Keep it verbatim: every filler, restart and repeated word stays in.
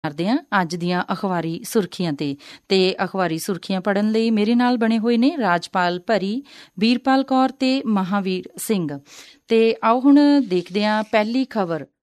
ਕਰਦੇ ਹਾਂ ਅੱਜ ਦੀਆਂ ਅਖਬਾਰੀ ਸੁਰਖੀਆਂ ਤੇ ਤੇ ਅਖਬਾਰੀ ਸੁਰਖੀਆਂ ਪੜ੍ਹਨ ਲਈ ਮੇਰੇ ਨਾਲ ਬਣੇ ਹੋਏ ਨੇ ਰਾਜਪਾਲ ਭਰੀ, ਵੀਰਪਾਲ ਕੌਰ ਤੇ ਮਹਾਵੀਰ ਸਿੰਘ। ਤੇ ਆਓ ਹੁਣ ਦੇਖਦੇ ਹਾਂ ਪਹਿਲੀ ਖਬਰ